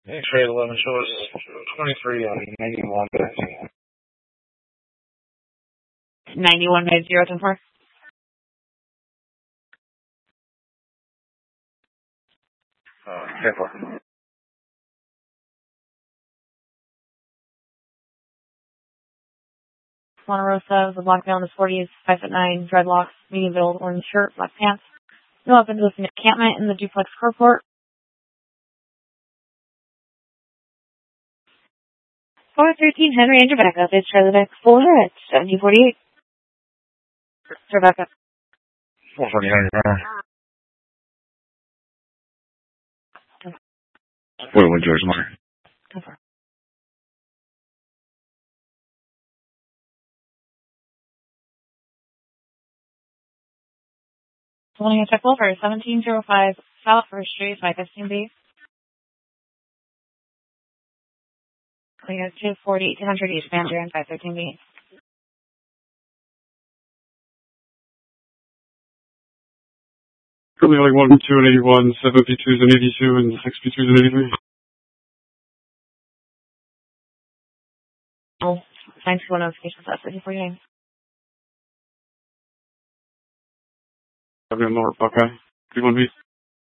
X-ray 11 shows 23 on 91. 91 made 010-4. Careful. Santa Rosa, the black male in his 40s, 5'9", dreadlocks, medium build, orange shirt, black pants. No weapons with an encampment in the duplex carport. 413 Henry and Rebecca. It's Charlie Beck 4 at 1748. Rebecca. 449. 41 George Mark. Over. Holding a check over 1705 South First Street by 15B. Clear 240 200 East Van Buren by 15B. Currently only 1 P2 and 81, 7 P2s and 82, and 6 P2s and 83. Oh, thanks for notifications. That's 5049. I've got more Buckeye. 31B.